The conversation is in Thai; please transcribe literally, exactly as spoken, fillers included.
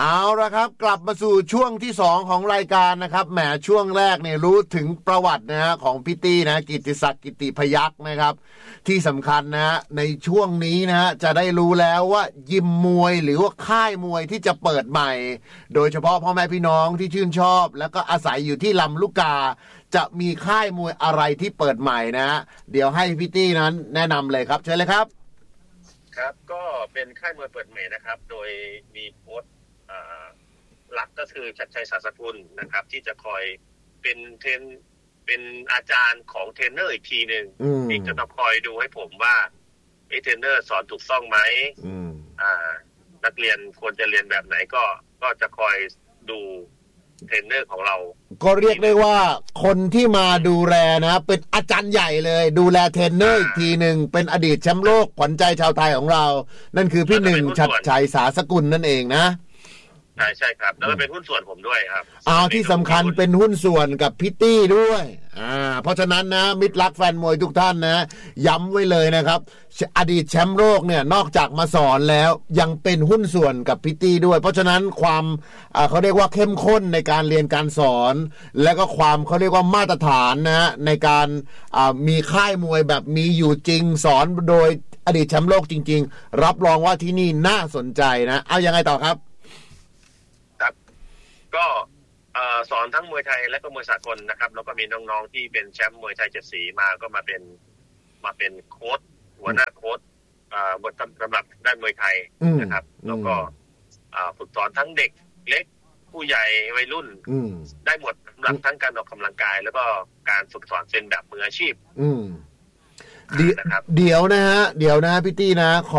เอาละครับกลับมาสู่ช่วงที่สองของรายการนะครับแหมช่วงแรกเนี่ยรู้ถึงประวัตินะฮะของพี่ตี้นะกิตติศักดิ์กิติพยัคฆ์นะครับที่สำคัญนะฮะในช่วงนี้นะฮะจะได้รู้แล้วว่ายิมมวยหรือว่าค่ายมวยที่จะเปิดใหม่โดยเฉพาะพ่อแม่พี่น้องที่ชื่นชอบแล้วก็อาศัยอยู่ที่ลำลูกกาจะมีค่ายมวยอะไรที่เปิดใหม่นะฮะเดี๋ยวให้พี่ตี้นั้นแนะนำเลยครับเชิญเลยครับครับก็เป็นค่ายมวยเปิดใหม่นะครับโดยมีโค้ชหลักก็คือชัดชัยศาสกุลนะครับที่จะคอยเป็นเทรนเป็นอาจารย์ของเทรนเนอร์อีกทีหนึ่งที่จะต้องคอยดูให้ผมว่าไอ้เทรนเนอร์สอนถูกต้องไหมอ่านักเรียนควรจะเรียนแบบไหนก็ก็จะคอยดูเทรนเนอร์ของเราก็เรียกได้ว่าคนที่มาดูแลนะเป็นอาจารย์ใหญ่เลยดูแลเทรนเนอร์อีกทีหนึ่งเป็นอดีตแชมป์โลกขวัญใจชาวไทยของเรานั่นคือพี่หนึ่งชัดชัยศาสกุลนั่นเองนะใช่ใช่ครับแล้วก็เป็นหุ้นส่วนผมด้วยครับเอาที่สำคัญเป็นหุ้นส่วนกับพิตตี้ด้วยอ่าเพราะฉะนั้นนะมิตรรักแฟนมวยทุกท่านนะย้ำไว้เลยนะครับอดีตแชมป์โลกเนี่ยนอกจากมาสอนแล้วยังเป็นหุ้นส่วนกับพิตตี้ด้วยเพราะฉะนั้นความอ่าเขาเรียกว่าเข้มข้นในการเรียนการสอนและก็ความเขาเรียกว่ามาตรฐานนะในการอ่ามีค่ายมวยแบบมีอยู่จริงสอนโดยอดีตแชมป์โลกจริงๆรับรองว่าที่นี่น่าสนใจนะเอายังไงต่อครับก็สอนทั้งมวยไทยและก็มวยสากลนะครับแล้วก็มีน้องๆที่เป็นแชมป์มวยไทยเจ็ดสีมาก็มาเป็นมาเป็นโค้ชหัวหน้าโค้ชบทสำหรับด้านมวยไทยนะครับแล้วก็ฝึกสอนทั้งเด็กเล็กผู้ใหญ่วัยรุ่นได้หมดสำหรับทั้งการออกกำลังกายแล้วก็การฝึกสอนเป็นแบบมืออาชีพเดี๋ยวนะฮะเดี๋ยวนะพี่ตี้นะ